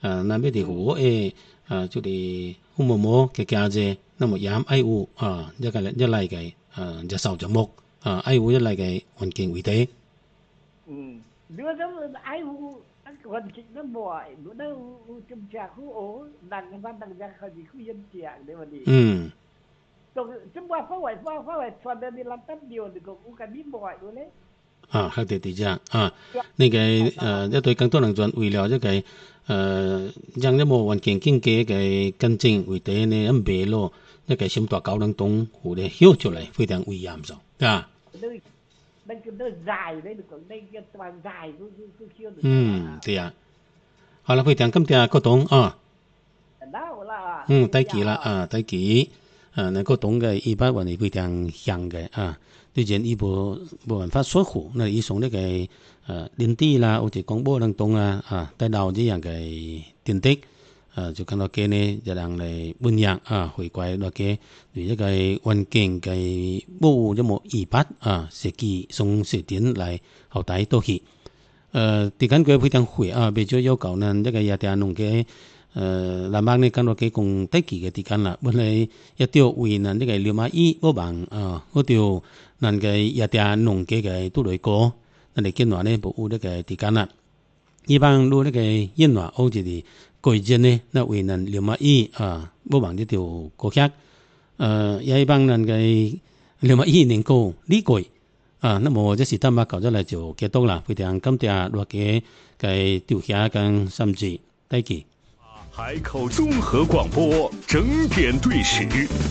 那边的湖就是父母嘅家姐，那么养爱護一嚟嘅日受着木愛護一嚟嘅環境為地。 Đưa đó ai u còn chính nó bỏi nó chum chạc khu ố đằng văn đằng ra khỏi gì khu dân chạc để mà đi chúng qua phá hoại toàn đi làm tất điều thì cũng cần biết bỏi luôn đấy 係對啫呢個一對更多人轉為了一個讓一個環境經濟嘅更正為地呢唔俾咯一個深大高能洞湖咧曉出嚟非常危險咗 đây dài đấy được còn đây cái toàn dài cứ khiêu được 對啊好啦非常感謝各董 đó là 大吉啦大吉那個董嘅一般話你非常香嘅tuy nhiên一部辦法說服那一種那個連地啦或者廣播能動帶到這樣嘅電的就看到嘅呢就讓嚟分享回歸到嘅對一個環境嘅保護一個一般設計從設點嚟後帶到去地間佢非常會比較要求呢一個也係弄嘅南北呢看到嘅共低級嘅地間啦本來一條為呢呢個兩碼一嗰bằng嗰條นั่นก็อยากจะ弄嘅嘅都嚟過นั่น嚟見話呢保護呢個地間啦一般都呢個因話好似啲改建呢那為能兩碼一嗰bằng呢條國客一般人嘅兩碼一能夠理解那麼這是他們搞出來就幾多啦非常感謝落嘅嘅調下跟甚至大家海口綜合廣播整點對時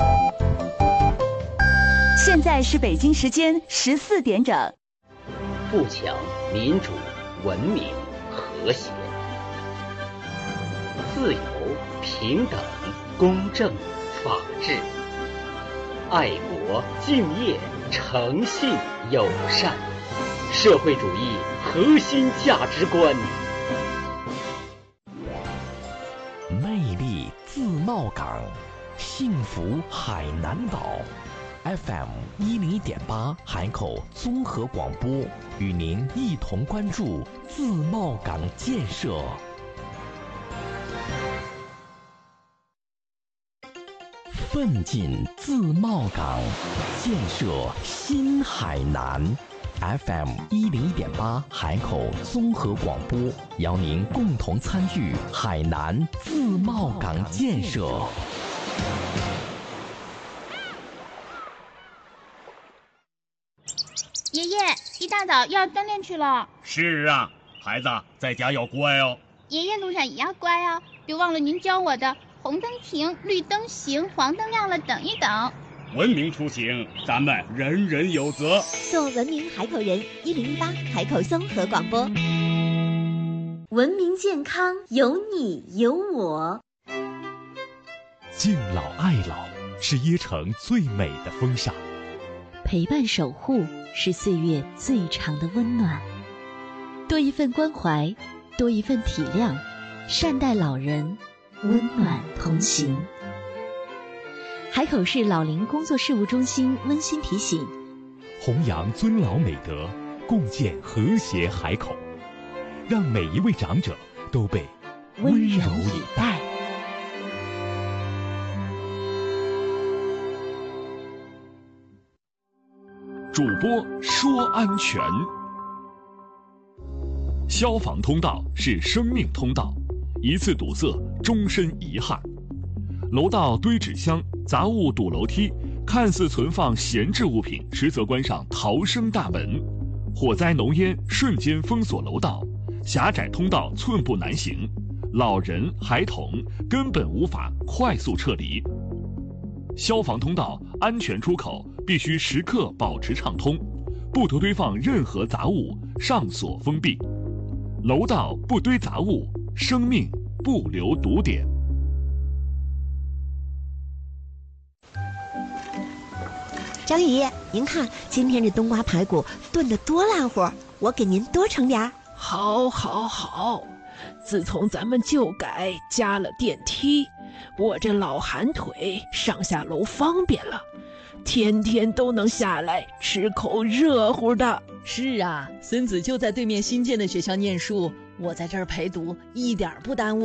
現在是北京時間14點整。 富強、民主、文明、和諧，自由、平等、公正、法治，愛國、敬業、誠信、友善，社會主義核心價值觀。 魅力自貿港，幸福海南島。FM 101.8海口綜合廣播與您一同關注自貿港建設。奮進自貿港，建設新海南。FM 101.8海口綜合廣播邀您共同參與海南自貿港建設。 爷爷，一大早要锻炼去了。 是啊，孩子在家要乖哦。 爷爷路上也要乖哦，别忘了您教我的红灯停，绿灯行，黄灯亮了等一等。 文明出行，咱们人人有责。 做文明海口人，101.8海口综合廣播。文明健康，有你有我。 敬老愛老是椰城最美的風尚， 陪伴守護是歲月最長的溫暖。多一份關懷，多一份體諒，善待老人，溫暖同行。海口市老齡工作事務中心溫馨提醒： 弘揚尊老美德，共建和諧海口，讓每一位長者都被溫柔以待。主播說安全。消防通道是生命通道，一次堵塞，終身遺憾。樓道堆紙箱、雜物堵樓梯，看似存放閒置物品，實則關上逃生大門。火災濃煙瞬間封鎖樓道，狹窄通道寸步難行，老人、孩童根本無法快速撤離。消防通道安全出口必須時刻保持暢通，不得堆放任何雜物，上鎖封閉。樓道不堆雜物，生命不留堵點。 张爷爷，您看今天这冬瓜排骨炖得多烂乎，我给您多盛点儿。 好，好，好！自从咱们旧改加了电梯，我这老寒腿上下楼方便了，天天都能下来吃口热乎的。 是啊，孙子就在对面新建的学校念书，我在这儿陪读，一点不耽误。